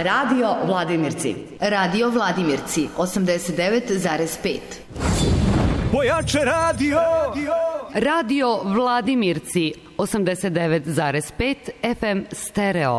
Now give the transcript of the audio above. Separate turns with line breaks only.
Radio Vladimirci.
Radio Vladimirci 89,5.
Pojače radio!
Radio Vladimirci 89,5 FM stereo.